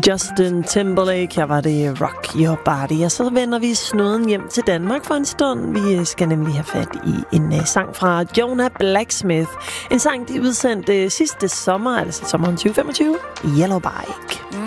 Justin Timberlake, her var det Rock Your Body. Og så vender vi snuden hjem til Danmark for en stund. Vi skal nemlig have fat i en sang fra Jonah Blacksmith. En sang, de udsendte sidste sommer, altså sommeren 2025, Yellow Bike.